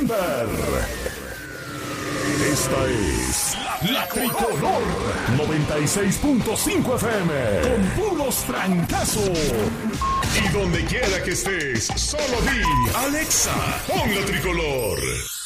Denver. Esta es la Tricolor 96.5 FM con puros trancazos. Y donde quiera que estés, solo di Alexa, pon la Tricolor.